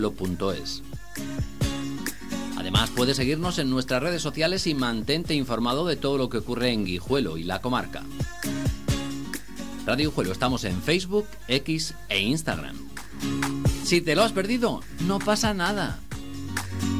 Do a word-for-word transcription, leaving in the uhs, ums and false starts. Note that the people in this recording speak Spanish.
punto es. Además, puedes seguirnos en nuestras redes sociales y mantente informado de todo lo que ocurre en Guijuelo y la comarca. Radio Guijuelo, estamos en Facebook, X e Instagram. Si te lo has perdido, no pasa nada.